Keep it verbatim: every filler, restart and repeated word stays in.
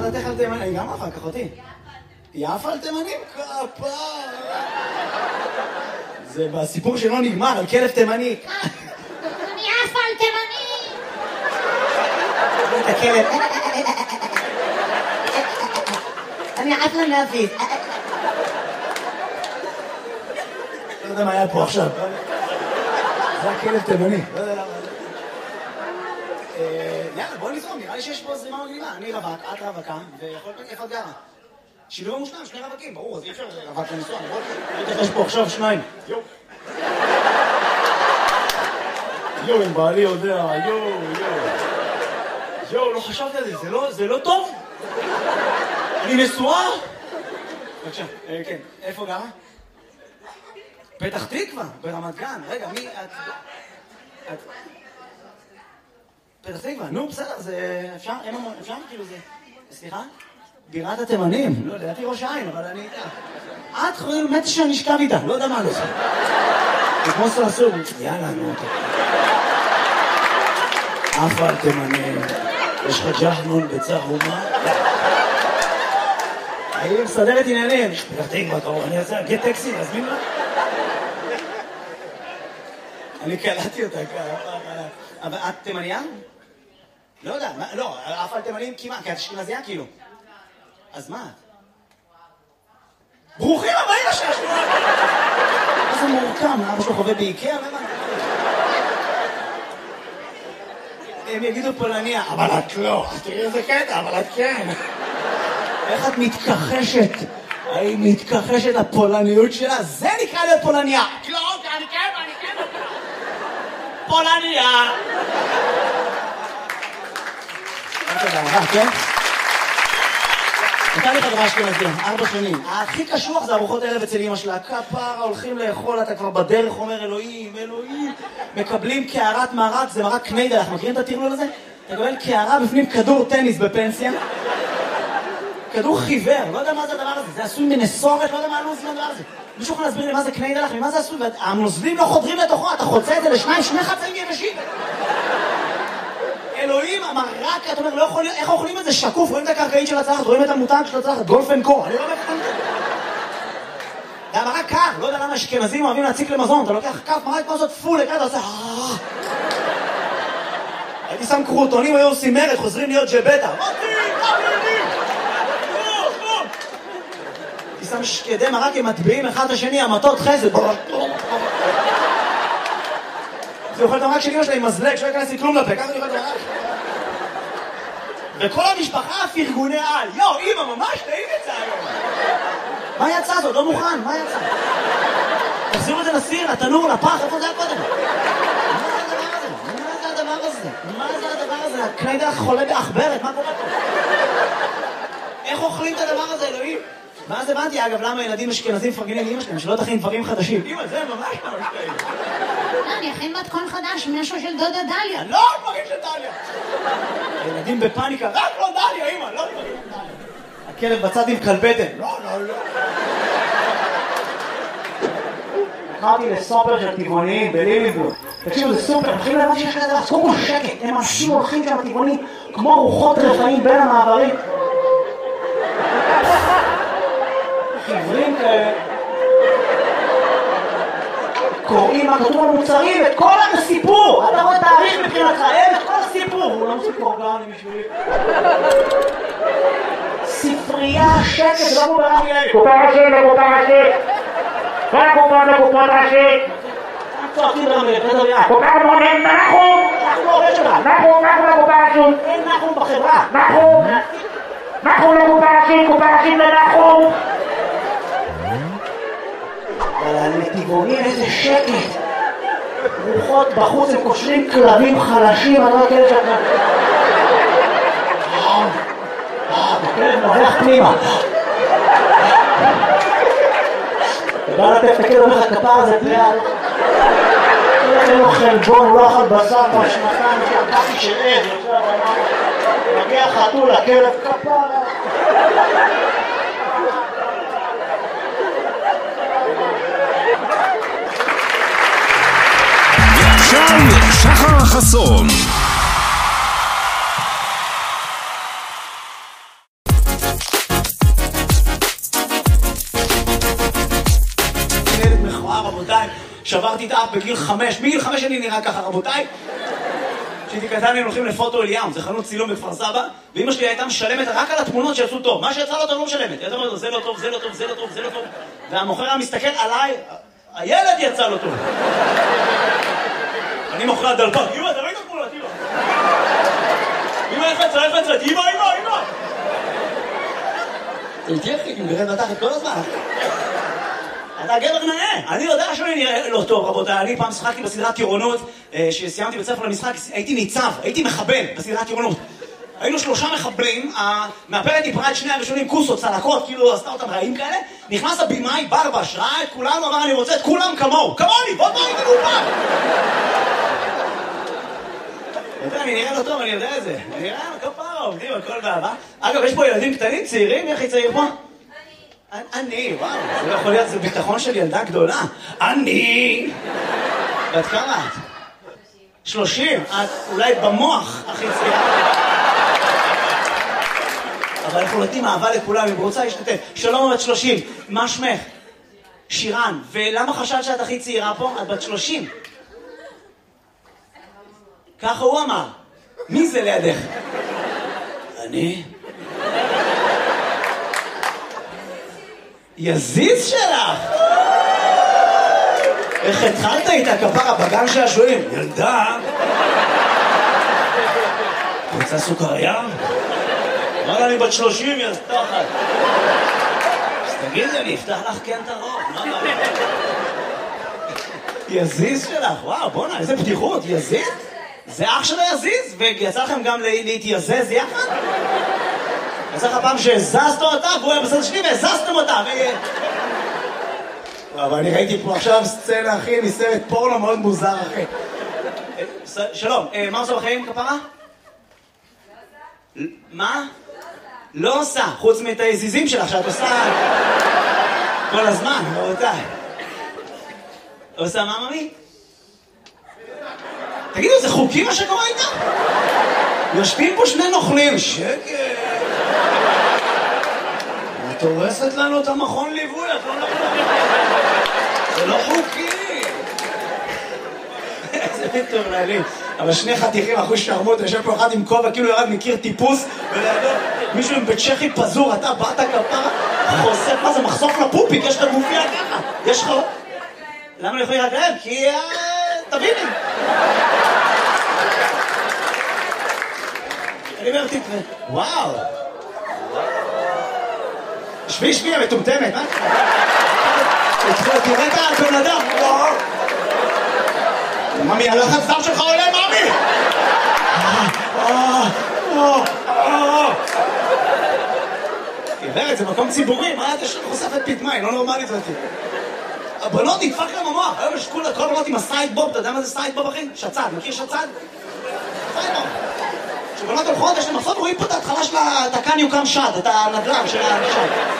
דעתך על תימנים? אני גם אחר כך אותי. יפה על תימנים? כפה. זה בסיפור שלא נגמר, על כלב תימני. אני יפה על תימנים! את הכלב. אני יפה להפיס. לא יודע מה היה פה עכשיו. זה הכלב תימני. לא יודע למה. יאללה, בוא נזרום, נראה לי שיש פה זרימה מגניבה. אני רווק, את רווקה, ויכול להיות איפה את גרה. שילוב המושלם, שני רווקים, ברור, אז אי אפשר רווק לנסוע, נכון? יש פה עכשיו שניים. יואו. יואו, אם בעלי יודע, יואו, יואו. יואו, לא חשבתי על זה, זה לא טוב? אני נשואה? בבקשה, כן, איפה גרה? פתח תקווה, ברמת גן. רגע, מי את... את... פתח תקווה, נו, בסדר, זה... אפשר? אפשר? כאילו זה... סליחה? בירת התימנים. לא, לדעתי ראש העין, אבל אני... את חושבת מתי שאני אשכב איתה, לא יודע מה לא עושה. זה כמו סרסור. יאללה, נו. אף על תימנים. יש לך ג'חנון בצהומה? היא מסדרת עניינים. פתח תקווה, קרוב, אני רוצה להגיד טקסי, להזמין לה? אני קלטתי אותה ככה. אבל את תימניה? לא יודע, לא, אף על תימנים כמעט, כי את אשכנזייה כאילו. אז מה את? ברוכים הבאים לשש! מה זה מורכם? אבא שלו חווה באיקאה? הם יגידו פולניה, אבל את לא. תראי איזה קטע, אבל את כן. איך את מתכחשת? היא מתכחשת לפולניות שלה? זה נקרא להיות פולניה. לא, אני כן, אני כן. פולניה. תודה רבה, כן? נתן לי חברה אשכנזים, ארבע שנים. הכי קשוח זה ארוחות ערב אצל אמא שלה. כפרה, הולכים לאכול, אתה כבר בדרך אומר אלוהים, אלוהים. מקבלים קערת מרק, זה מרק קניידלח. מכירים את הטרלול הזה? אתה מקבל קערה בפנים כדור טניס בפנסיה. כדור חיוור, לא יודע מה זה הדבר הזה. זה עשוי מנסורת, לא יודע מה הלוז מהדבר הזה. מישהו יכול להסביר לי מה זה קניידלח, ממה זה עשוי? והנוזלים לא חודרים לתוכו, אתה חוצה את זה לשניים, שני חצאים יבשים. אלוהים, המרק, אתה אומר, לא יכול להיות, איך אוכלים את זה שקוף? רואים את הקרקעית של הצלחת, רואים את המותג של הצלחת, גולף אנד קו, אני לא מבין את זה. זה המרק קר, לא יודע למה אשכנזים אוהבים להציק למזון, אתה לוקח כף מרק כמו זאת פול, אתה עושה... הייתי שם קרוטונים, היו עושים מרד, חוזרים להיות ג'בטה. הייתי שם שקדי מרק עם מטביעים אחד את השני, המטות חסד. זה אוכל את המרק של אמא שלה עם מזלג, שלא ייכנס לי כלום לפה, ככה אני אוכל את המרק. וכל המשפחה פרגוני על. יו, אמא, ממש טעים יצא היום. מה יצא זאת? לא מוכן, מה יצא? תחזירו את זה לסיר, לתנור, לפח, איפה זה היה קודם? מה זה הדבר הזה? מה זה הדבר הזה? הקניידלח חולה באחברת, מה קורה פה? איך אוכלים את הדבר הזה, אלוהים? ואז הבנתי, אגב, למה ילדים אשכנזים מפרגנים לאמא שלהם, שלא תכין דברים חדשים. אמא, זה ממש ממש טעים. לא, אני אכין מתכון חדש, משהו של דודה דליה. לא, דברים של דליה. ילדים בפאניקה, רק לא דליה, אמא, לא דברים של דליה. הכלב בצד עם כלבטן. לא, לא, לא. קראתי לסופר של טבעוניים בליליבורג. תקשיבו, זה סופר, מתחילים להביא שיש כזה דבר, קודם כל שקט, הם אנשים הולכים שם טבעונים כמו רוחות רפאים בין המעברים. חיוורים כאלה. קוראים מה כתוב במוצרים, את כל הסיפור. אתה רואה תאריך מבחינתך, אין את כל הסיפור. הוא לא מסיפור אורגני בשבילי. ספרייה, שקט, לא מובן לי. קופה ראשית לקופה ראשית. כל הקופה לקופה ראשית. צועקים רמי, תדבר יד. קופה מונים, נחום. אנחנו עובד שלך. נחום, נחום לקופה ראשית. אין נחום בחברה. נחום. נחום לקופה ראשית, קופה ראשית לנחום. אבל הנתיבונים איזה שקט. רוחות בחוץ, הם קושרים כלבים חלשים, אני לא יודע שאתה... הכלב נובח פנימה. אתה בא לתת את הכלב, אומר לך כפר הזה פליאה. אין לו חלבון, הוא לא אכל בשר כבר שנתיים, שהקפי של עד, מגיע חתול, הכלב כפר. עכשיו שחר החסון. שברתי את האף בגיל חמש, מגיל חמש אני נראה ככה, רבותיי. כשהייתי קטן היינו הולכים לפוטו אליאם, זה חנות צילום בכפר סבא, ואמא שלי הייתה משלמת רק על התמונות שיצאו טוב. מה שיצא לא טוב לא משלמת. היא הייתה אומרת, זה לא טוב, זה לא טוב, זה לא טוב, זה לא טוב. והמוכר היה מסתכל עליי, הילד יצא לו טוב. אני מוכר דלפק, אמא, אתה ראית תמונות, אמא. אמא, איך לצא, איך לצא, אמא, אמא, אמא. זה תהיה אחי, אני מגרד בתחת כל הזמן. אתה גבר נאה, אני יודע שאני נראה לא טוב, רבותיי. אני פעם שחקתי בסדרת טירונות, שסיימתי בית ספר למשחק, הייתי ניצב, הייתי מחבל בסדרת טירונות. היינו שלושה מחבלים, המאפרת דיברה את שני הראשונים, כוסות, צלקות, כאילו עשתה אותם רעים כאלה. נכנס הבימאי, ברבש, ראה את כולנו, אמר אני רוצה את כולם כמוהו, כמוני, בוא בוא איתנו פעם. אני נראה לא טוב, אני יודע את זה. אני נראה כפרה, עובדים, הכל באהבה. אגב, יש פה ילדים קטנים, צעירים, איך היא צעיר פה? אני, וואו, זה לא יכול להיות, זה ביטחון של ילדה גדולה. אני! בת כמה את? שלושים. את אולי במוח הכי צעירה. אבל אנחנו נותנים אהבה לכולם, אם רוצה להשתתף. שלום, בת שלושים, מה שמך? שירן. ולמה חשבת שאת הכי צעירה פה? את בת שלושים. ככה הוא אמר. מי זה לידך? אני? יזיז שלך! איך התחלת איתה כפרה בגן שעשועים? ילדה! רוצה סוכריה? אמרה אני בת שלושים, יא סתחת. אז תגידי, אני אפתח לך כן את הרוב. יזיז שלך, וואו, בוא'נה, איזה פתיחות, יזיז? זה אח שלו יזיז? ויצא לכם גם להתייזז יחד? יצא לך פעם שהזזת אותה, והוא היה בסדר שלי והזזתם אותה, ו... אבל אני ראיתי פה עכשיו סצנה, אחי, מסרט פורנו מאוד מוזר, אחי. שלום, מה עושה בחיים, כפרה? מה? לא עושה, חוץ מאת היזיזים שלך, שאת עושה כל הזמן, רבותיי. עושה מה, ממי? תגידו, זה חוקי מה שקורה איתה? יושבים פה שני נוכלים, שקט. את הורסת לנו את המכון ליווי, את לא נכונה. זה לא חוקי. איזה מטורללים. אבל שני חתיכים, אחוז שרמות, יושב פה אחד עם כובע, כאילו ירד מכיר טיפוס, ולידו מישהו עם בית צ'כי פזור, אתה באת כפרה, חושף, מה זה, מחשוף לפופיק, יש לך גופיה ככה. יש לך... למה לא יכולים להגרב? כי... תביני. אני אומר, תתראה. וואו. שבי, שבי, המטומטמת, מה? תראה את הבן אדם. ממי, הלחץ דם שלך עולה, ממי! גברת, זה מקום ציבורי, מה את יש לך חושפת פתמי, לא נורמלית זאתי. הבנות נדפק להם המוח, היום יש כל הבנות עם הסייד בוב, אתה יודע מה זה סייד בוב, אחי? שצד, מכיר שצד? סייד בוב. כשבנות הולכות, יש להם מחסות, רואים פה את ההתחלה של הקן יוקם שד, את הנדל"ן של השד.